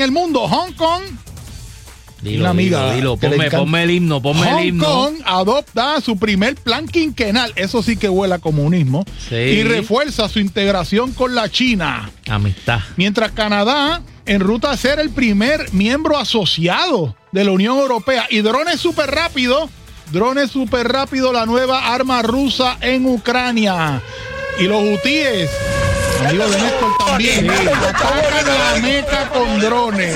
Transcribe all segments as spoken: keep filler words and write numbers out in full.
en el mundo. Hong Kong. Dilo, una amiga. dilo, dilo. Ponme, ponme el himno, ponme Hong el himno. Kong adopta su primer plan quinquenal. Eso sí que huele a comunismo. Sí. Y refuerza su integración con la China. Amistad. Mientras Canadá en ruta a ser el primer miembro asociado de la Unión Europea. Y drones súper rápido. Drones súper rápido, la nueva arma rusa en Ucrania. Y los hutíes, amigos de Néstor también, sí, atacan la Meca con drones.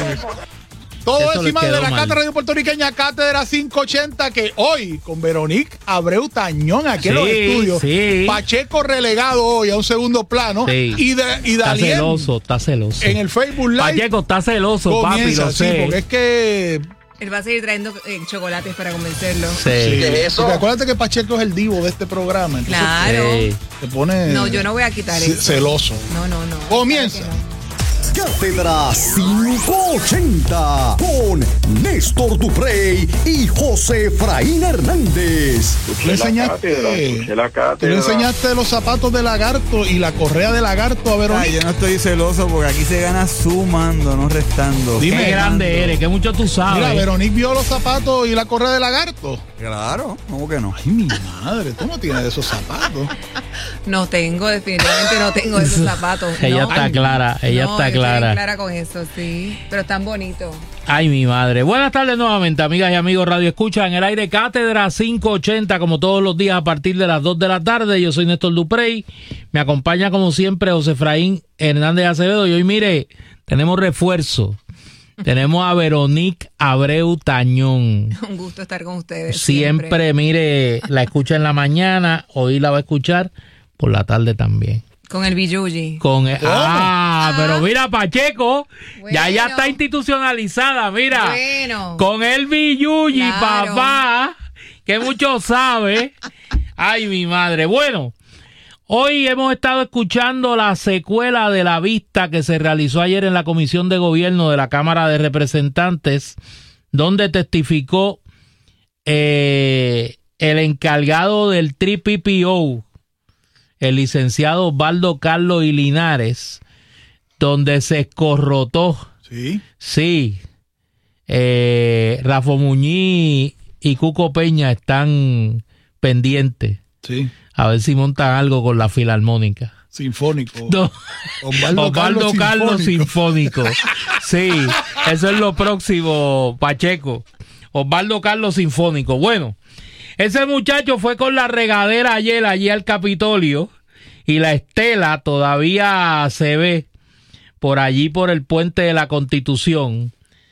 Todo Eso encima les de quedó la mal. Cátedra Radio Puertorriqueña, Cátedra quinientos ochenta, que hoy, con Veronique Abreu Tañón aquí en los Sí, estudios, sí. Pacheco relegado hoy a un segundo plano, Sí. y, de, y Está Daliel celoso, está celoso. en el Facebook Live Pacheco está celoso, papi, comienza, lo sí, sé. porque es que... Él va a seguir trayendo eh, chocolates para convencerlo. Sí. Sí. Porque acuérdate que Pacheco es el divo de este programa. Entonces Claro. Sí. te pone No, yo no voy a quitar ce- eso. celoso. No, no, no. Comienza. Claro que no. Cátedra quinientos ochenta con Néstor Duprey y José Efraín Hernández. Le Escuché la cátedra, enseñaste, escuché la tú le cátedra. enseñaste los zapatos de lagarto y la correa de lagarto a Ay, Verónica. yo no estoy celoso porque aquí se gana sumando, no restando. Dime, Qué grande eres, que mucho tú sabes. Mira, Veronique vio los zapatos y la correa de lagarto. Claro, ¿cómo que no? Ay, mi madre, tú no tienes de esos zapatos. No tengo, definitivamente no tengo esos zapatos. Ella no. está clara, ella No, está yo estoy clara. clara con eso, sí. Pero están bonitos. Ay, mi madre. Buenas tardes nuevamente, amigas y amigos Radio Escucha. En el aire, Cátedra quinientos ochenta, como todos los días a partir de las dos de la tarde. Yo soy Néstor Duprey. Me acompaña, como siempre, José Efraín Hernández Acevedo. Y hoy, mire, tenemos refuerzo. Tenemos a Veronique Abreu Tañón. Un gusto estar con ustedes. Siempre, Siempre. mire, la escucha en la mañana, hoy la va a escuchar por la tarde también. Con el Billuji. Con el- ah, Ah. pero mira, Pacheco, ya ya Bueno. está institucionalizada, mira. Bueno. Con el Billuyi, Claro. papá, que mucho sabe. Ay, mi madre. Bueno, hoy hemos estado escuchando la secuela de la vista que se realizó ayer en la Comisión de Gobierno de la Cámara de Representantes, donde testificó eh, el encargado del tres P P O, el licenciado Osvaldo Carlos y Linares, donde se escorrotó. Sí. Sí, eh, Rafa Muñiz y Cuco Peña están pendientes Sí. a ver si montan algo con la filarmónica. Sinfónico. No. Osvaldo, Osvaldo Carlos Sinfónico. Sinfónico. Sí, eso es lo próximo, Pacheco. Osvaldo Carlos Sinfónico. Bueno, ese muchacho fue con la regadera ayer allí al Capitolio y la estela todavía se ve por allí por el puente de la Constitución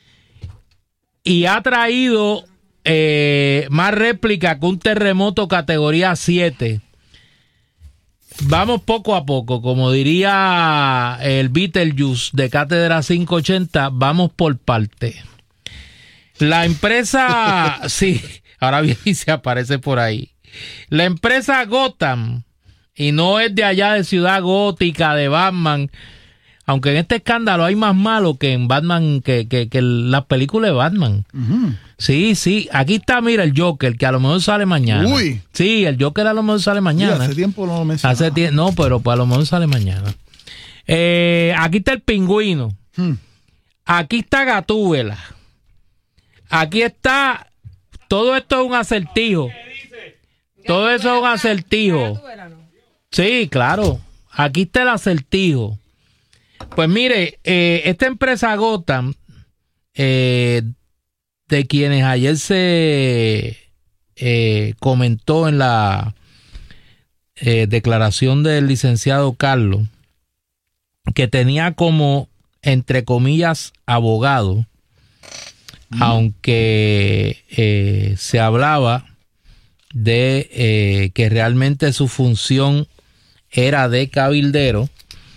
y ha traído eh, más réplica que un terremoto categoría siete. Vamos poco a poco, como diría el Beetlejuice de Cátedra quinientos ochenta, vamos por parte. La empresa, sí, ahora bien y se aparece por ahí. La empresa Gotham, y no es de allá de Ciudad Gótica, de Batman, aunque en este escándalo hay más malo que en Batman, que, que, que las películas de Batman. Ujú. Sí, sí, aquí está, mira, el Joker, que a lo mejor sale mañana. Uy. Sí, el Joker a lo mejor sale Sí, mañana. hace tiempo no lo mencionaba. Hace tiempo, no, pero pues a lo mejor sale mañana. Eh, aquí está el Pingüino. Hmm. Aquí está Gatúbela. Aquí está. Todo esto es un acertijo. Todo eso es un acertijo. Sí, claro. Aquí está el acertijo. Pues mire, eh, esta empresa Gotham, eh, de quienes ayer se eh, comentó en la eh, declaración del licenciado Carlos, que tenía como, entre comillas, abogado, mm. aunque eh, se hablaba de eh, que realmente su función era de cabildero,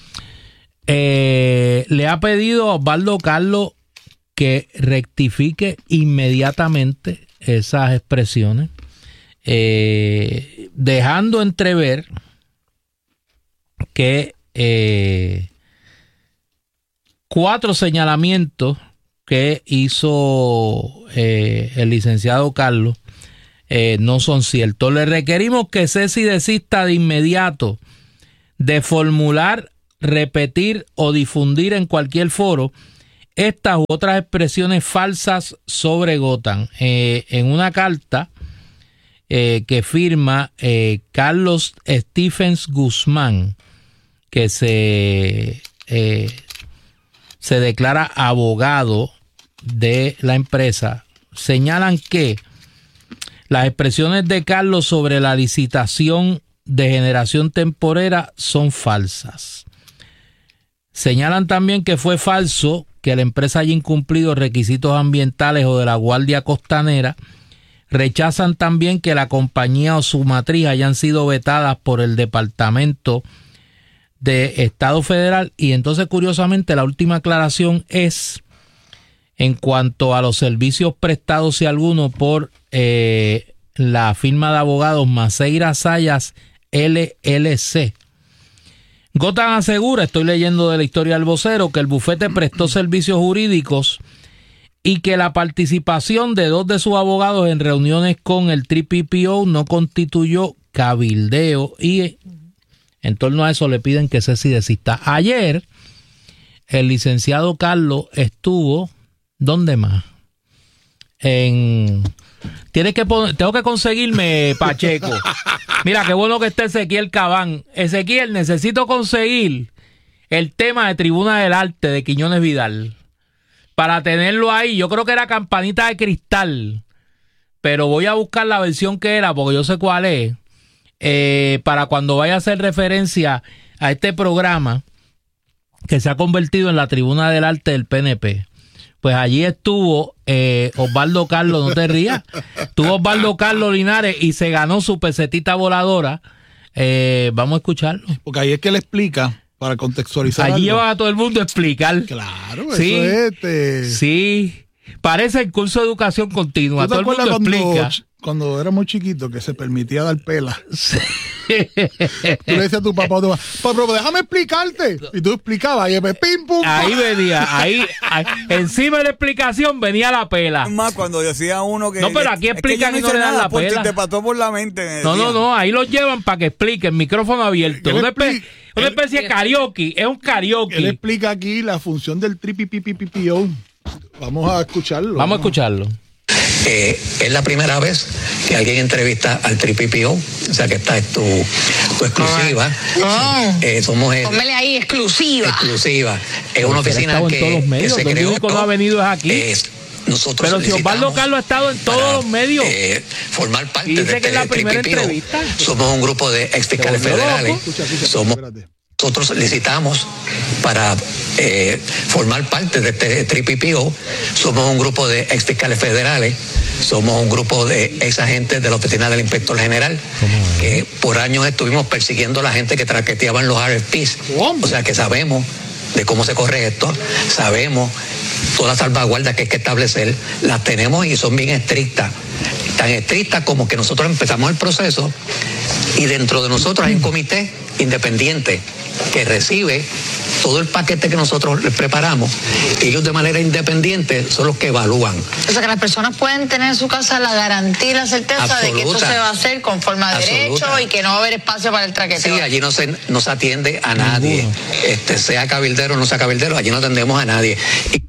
eh, le ha pedido a Osvaldo Carlos que rectifique inmediatamente esas expresiones, eh, dejando entrever que eh, cuatro señalamientos que hizo eh, el licenciado Carlos eh, no son ciertos. Le requerimos que cese y desista de inmediato de formular, repetir o difundir en cualquier foro estas u otras expresiones falsas sobre Gotham. Eh, en una carta eh, que firma eh, Carlos Stephens Guzmán, que se, eh, se declara abogado de la empresa, señalan que las expresiones de Carlos sobre la licitación de generación temporera son falsas. Señalan también que fue falso que la empresa haya incumplido requisitos ambientales o de la Guardia Costanera. Rechazan también que la compañía o su matriz hayan sido vetadas por el Departamento de Estado Federal. Y entonces, curiosamente, la última aclaración es en cuanto a los servicios prestados, si alguno, por eh, la firma de abogados Maceira Sayas L L C. Gotham asegura, estoy leyendo de la historia del vocero, que el bufete prestó servicios jurídicos y que la participación de dos de sus abogados en reuniones con el T P P O no constituyó cabildeo, y en torno a eso le piden que Ceci desista. Ayer el licenciado Carlos estuvo, ¿dónde más? En... Tienes que poner, tengo que conseguirme, Pacheco. Mira, qué bueno que esté Ezequiel Cabán. Ezequiel, necesito conseguir el tema de Tribuna del Arte de Quiñones Vidal para tenerlo ahí. Yo creo que era Campanita de Cristal, pero voy a buscar la versión que era, porque yo sé cuál es, eh, para cuando vaya a hacer referencia a este programa que se ha convertido en la Tribuna del Arte del P N P. Pues allí estuvo eh, Osvaldo Carlos, no te rías, estuvo Osvaldo Carlos Linares y se ganó su pesetita voladora. Eh, vamos a escucharlo. Porque ahí es que le explica, para contextualizar. Allí algo. Llevan a todo el mundo a explicar. Claro, sí, eso es este... Sí, parece el curso de educación continua. ¿Tú te todo el mundo acuerdas cuando, explica. cuando era muy chiquito que se permitía dar pela? Sí. Tú le decías a tu papá, a tu mamá, papá, déjame explicarte. Y tú explicabas, y me pim, pum, ahí venía, ahí, ahí, encima de la explicación venía la pela. Es más, cuando decía uno que... No, pero aquí explican es que y no le dan nada, la Poncho, pela. y te pasó por la mente. No, no, no, ahí los llevan para que expliquen, micrófono abierto. Él Una, expli- espe- una él- especie de karaoke, es un Él karaoke. explica aquí la función del T P P O. Vamos a escucharlo. Vamos a escucharlo. Eh, es la primera vez que alguien entrevista al T P P O, o sea que esta es tu, tu exclusiva. Oh. Eh, somos el- Póngale ahí, exclusiva. exclusiva. Es una Pero oficina estado en que, todos los que medios, se el creó. único no ha venido es aquí. Eh, nosotros Pero si Osvaldo solicitamos Carlos ha estado en todos para, los medios. eh, formar parte Y dice de que es la este primera T P P O. entrevista. Somos un grupo de ex fiscales Se volvió federales. loco. Escucha, escucha, Somos espérate. Nosotros licitamos para eh, formar parte de este T P P O. Somos un grupo de ex fiscales federales, somos un grupo de ex agentes de la Oficina del Inspector General, que por años estuvimos persiguiendo a la gente que traqueteaban los R F Ps. ¿Cómo? O sea que sabemos de cómo se corre esto, sabemos todas las salvaguardas que hay que establecer, las tenemos y son bien estrictas. Tan estrictas como que nosotros empezamos el proceso y dentro de nosotros hay un comité independiente que recibe todo el paquete que nosotros les preparamos. Ellos de manera independiente son los que evalúan. O sea, que las personas pueden tener en su casa la garantía y la certeza de que esto Absoluta. se va a hacer conforme a Absoluta. derecho y que no va a haber espacio para el Sí, traqueteo. allí no se, no se atiende a nadie, este, sea cabildero o no sea cabildero, allí no atendemos a nadie. Y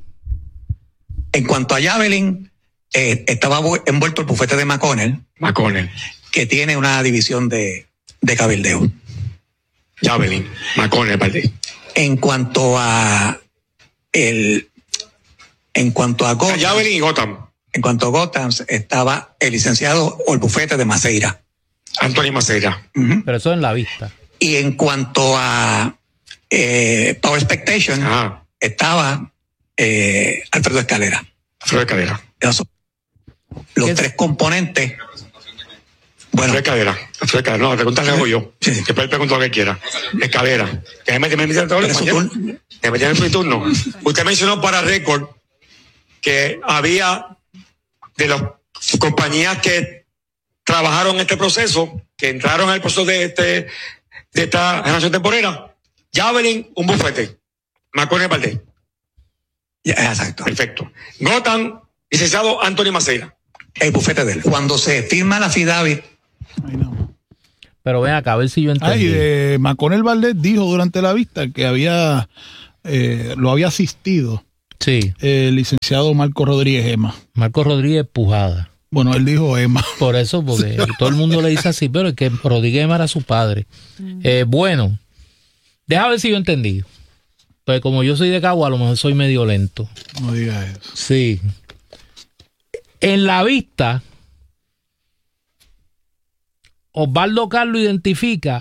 en cuanto a Javelin, eh, estaba bu- envuelto el bufete de McConnell, McConnell, que tiene una división de, de cabildeo. Javelin, McConnell, partido. En cuanto a el, en cuanto a Gotham, Javelin y Gotham. en cuanto a Gotham, estaba el licenciado o el bufete de Maceira. Anthony Maceira. Ujú. Pero eso en la vista. Y en cuanto a eh, Power Expectation, Ajá. estaba eh, Alfredo Escalera. Alfredo Escalera. Esos son los ¿Qué? tres componentes. Bueno, Alfredo Escalera. Alfredo Escalera. No, la pregunta la hago yo. Sí, sí. Que él pregunte lo que quiera. Escalera. Que me metí en todo el Pero su compañero. turno. Me metí en mi turno. Usted mencionó para récord que había de las compañías que trabajaron este proceso, que entraron al proceso de este de esta generación temporera. Javelin, un bufete. McConnell Valdés. ya, exacto. Perfecto. Gotham, licenciado Anthony Maceira. El bufete de él. Cuando se firma la affidavit, Ay, no. Pero ven acá, a ver si yo entendí. Ay, de McConnell Valdés dijo durante la vista que había eh, lo había asistido Sí. El licenciado Marco Rodríguez Ema. Marco Rodríguez Pujada. Bueno, él dijo Ema. Por eso, porque sí. Todo el mundo le dice así, pero es que Rodríguez Ema era su padre. Mm. Eh, bueno, déjame ver si yo entendí. Pues como yo soy de Cagua, a lo mejor soy medio lento. No digas eso. Sí. En la vista, Osvaldo Carlos identifica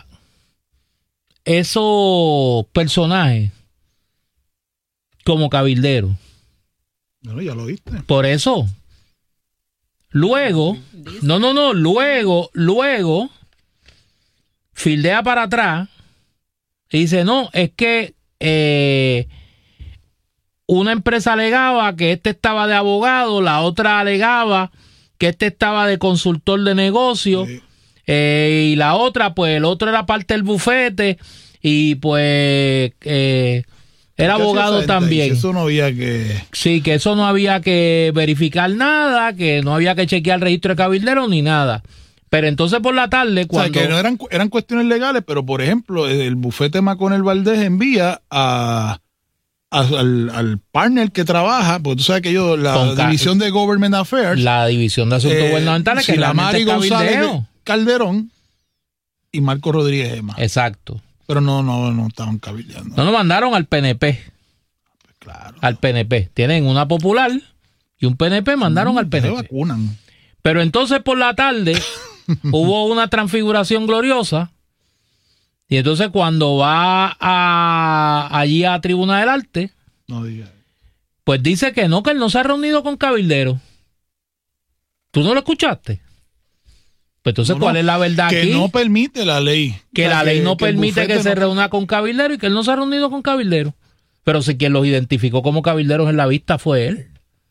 esos personajes como cabilderos. No, ya lo viste. Por eso. Luego, no, no, no, luego, luego, fildea para atrás y dice, no, es que eh, una empresa alegaba que este estaba de abogado, la otra alegaba que este estaba de consultor de negocio, sí. eh, y la otra, pues el otro era parte del bufete y pues eh, era abogado también. Eso no había que... Sí, que eso no había que verificar nada, que no había que chequear el registro de cabildero ni nada. Pero entonces por la tarde cuando... O sea, que no eran, eran cuestiones legales, pero por ejemplo, el bufete Maconel Valdés envía a, a al, al partner que trabaja, porque tú sabes que yo, la Con división de Government Affairs... La división de Asuntos eh, Gubernamentales, que la Mari González cabildeo. Calderón y Marco Rodríguez Ema. Exacto. Pero no, no, no estaban cabildeando. No nos mandaron al P N P. Pues claro. Al P N P. Tienen una popular y un P N P mandaron mm, al P N P. Se vacunan. Pero entonces por la tarde hubo una transfiguración gloriosa. Y entonces cuando va a, allí a Tribuna del Arte, no digas. Pues dice que no, que él no se ha reunido con cabilderos. ¿Tú no lo escuchaste? Pues entonces, no, ¿cuál no, es la verdad que aquí? Que no permite la ley. Que o sea, la ley que, no que permite que no... se reúna con cabilderos y que él no se ha reunido con cabilderos. Pero si quien los identificó como cabilderos en la vista fue él.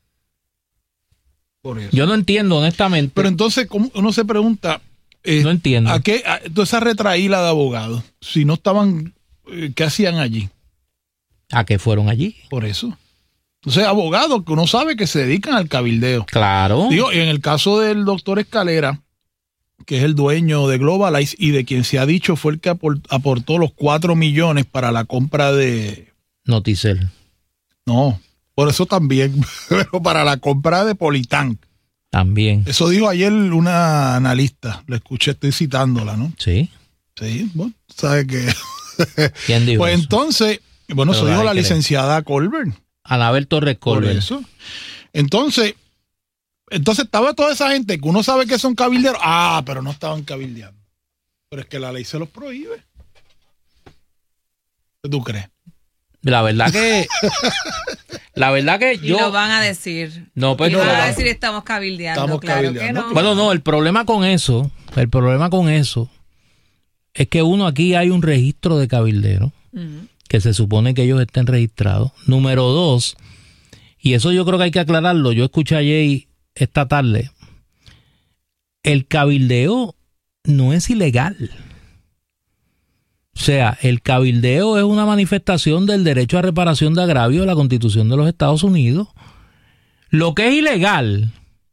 Por eso. Yo no entiendo, honestamente. Pero entonces, ¿cómo uno se pregunta? Eh, no entiendo. ¿A qué? A, toda esa retraída de abogados, si no estaban, eh, ¿qué hacían allí? ¿A qué fueron allí? Por eso. Entonces, abogados que uno sabe que se dedican al cabildeo. Claro. Digo, y en el caso del doctor Escalera, que es el dueño de Globalize y de quien se ha dicho fue el que aportó los cuatro millones para la compra de... Noticel. No, por eso también, pero para la compra de Politank. También. Eso dijo ayer una analista, la escuché, estoy citándola, ¿no? Sí. Sí, bueno, ¿sabes qué? ¿Quién dijo Pues eso? entonces, bueno, pero eso dijo la creer. licenciada Colbert. Anabel Torres Colbert. Por eso. Entonces... Entonces estaba toda esa gente que uno sabe que son cabilderos. Ah, pero no estaban cabildeando. Pero es que la ley se los prohíbe. ¿Qué tú crees? La verdad que... la verdad que yo... Y lo van a decir. No, pues y no. van Lo a van. decir estamos cabildeando. Estamos claro cabildeando. Que no. Bueno, no, el problema con eso, el problema con eso es que uno, aquí hay un registro de cabilderos, uh-huh, que se supone que ellos estén registrados. Número dos, y eso yo creo que hay que aclararlo, yo escuché ayer esta tarde, el cabildeo no es ilegal. O sea, el cabildeo es una manifestación del derecho a reparación de agravio de la Constitución de los Estados Unidos. Lo que es ilegal,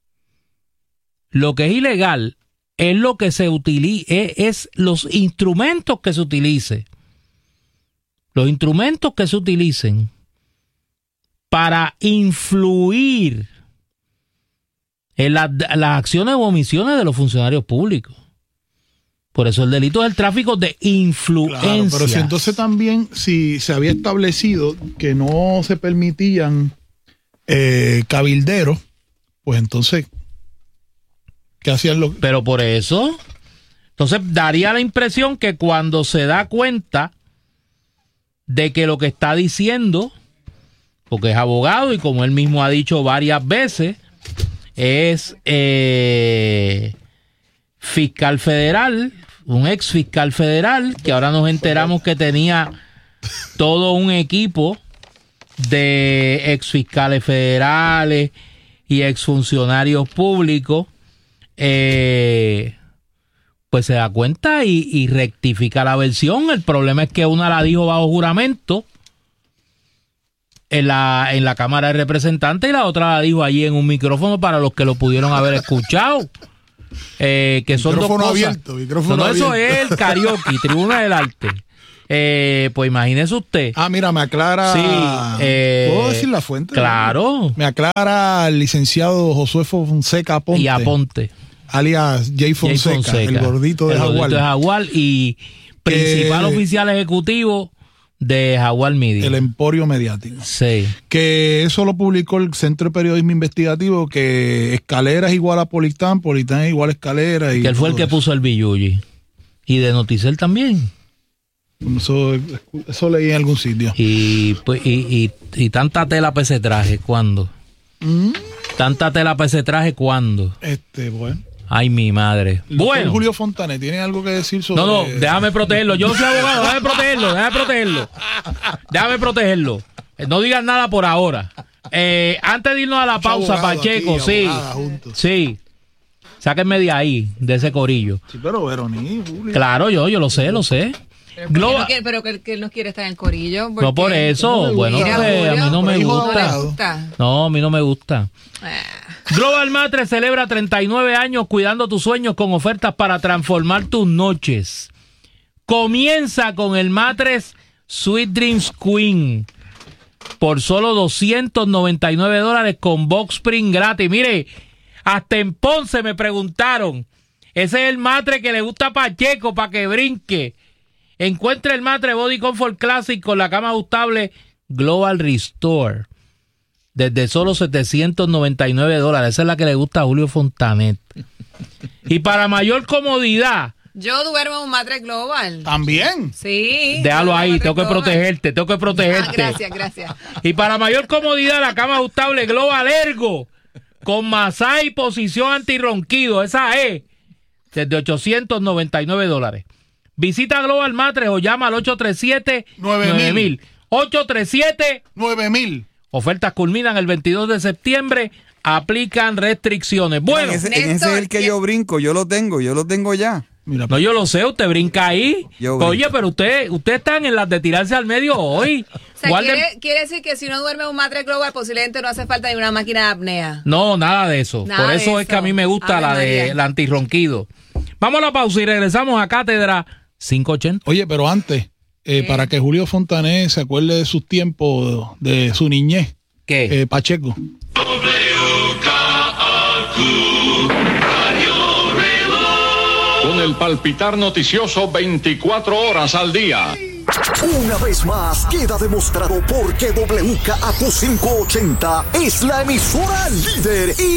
lo que es ilegal es lo que se utiliza, es, es los instrumentos que se utilicen. Los instrumentos que se utilicen para influir en la, las acciones o omisiones de los funcionarios públicos. Por eso el delito es el tráfico de influencia. Claro, pero si entonces también, si se había establecido que no se permitían eh, cabilderos, pues entonces, ¿qué hacían los...? Pero por eso, entonces daría la impresión que cuando se da cuenta de que lo que está diciendo, porque es abogado y como él mismo ha dicho varias veces, es eh, fiscal federal, un ex fiscal federal, que ahora nos enteramos que tenía todo un equipo de ex fiscales federales y ex funcionarios públicos, eh, pues se da cuenta y, y rectifica la versión. El problema es que una la dijo bajo juramento en la, en la Cámara de Representantes y la otra la dijo allí en un micrófono para los que lo pudieron haber escuchado. Eh, que son micrófono dos cosas. abierto, micrófono no, abierto. Eso es el karaoke, Tribuna del Arte. Eh, pues imagínese usted. Ah, mira, me aclara. Sí, eh, ¿puedo decir la fuente? Claro. Me aclara el licenciado Josué Fonseca Aponte. Y Aponte. Alias Jay Fonseca, Jay Fonseca, el gordito de el Jaguar. gordito de Jaguar y principal Que- oficial ejecutivo de Jaguar Media. El emporio mediático. Sí. Que eso lo publicó el Centro de Periodismo Investigativo, que Escalera es igual a Politán, Politán es igual a Escalera. Y Que él fue el todo que eso. puso el Billuyi. Y de Noticel también. Eso, eso leí en algún sitio. Y, pues, y, y, y tanta tela para ese traje, ¿cuándo? Mm, Tanta tela para ese traje, ¿cuándo? Este, bueno. Ay, mi madre. El doctor Bueno. Julio Fontanet, ¿tiene algo que decir sobre...? No, no, déjame protegerlo. Yo no soy abogado, déjame protegerlo, déjame protegerlo. Déjame protegerlo. Eh, No digas nada por ahora. Eh, antes de irnos a la pausa, abogado Pacheco, aquí, sí. abogada juntos. Sí. Sáquenme de ahí, de ese corillo. Sí, pero Verónica, Julio. Claro, yo, yo lo sé, lo sé. Pero, ¿por qué Globa- no quiere, pero que, que él no quiere estar en el corillo. No por porque- eso, me bueno, gusta. pues, a mí no me Pero hijo de gusta. abogado. gusta. No, a mí no me gusta. Ah. Global Matres celebra treinta y nueve años cuidando tus sueños con ofertas para transformar tus noches. Comienza con el Matres Sweet Dreams Queen por solo doscientos noventa y nueve dólares con box spring gratis. Mire, hasta en Ponce me preguntaron. Ese es el matre que le gusta a Pacheco para que brinque. Encuentra el matre Body Comfort Classic con la cama ajustable Global Restore desde solo setecientos noventa y nueve dólares. Esa es la que le gusta a Julio Fontanet. Y para mayor comodidad, Yo duermo en un Matres Global. También. Sí. déjalo yo ahí, duermo tengo que en Global. protegerte, tengo que Ah, protegerte. gracias, gracias. Y para mayor comodidad, la cama ajustable Global Ergo con masaje y posición antirronquido. Esa es desde ochocientos noventa y nueve dólares. Visita Global Matres o llama al ocho tres siete nueve mil. ocho tres siete nueve mil. Ofertas culminan el veintidós de septiembre. Aplican restricciones. Bueno, en ese, en ese Néstor, es el que ¿qué- yo brinco, yo lo tengo, yo lo tengo ya. Mira, no, yo lo sé, usted brinca ahí. Yo Oye, brinco. pero usted, usted están en las de tirarse al medio hoy. O sea, Guarden- quiere, quiere decir que si uno duerme en un Matres Global, posiblemente no hace falta ni una máquina de apnea. No, nada de eso. Nada Por de eso es eso. que a mí me gusta Ave la de María. la antirronquido. Vamos a la pausa y regresamos a Cátedra quinientos ochenta. oye, pero antes, eh, ¿Qué? para que Julio Fontanet se acuerde de sus tiempos, de su niñez, ¿Qué? eh, Pacheco. Con el palpitar noticioso veinticuatro horas al día. Una vez más queda demostrado por qué W K A Q quinientos ochenta es la emisora líder y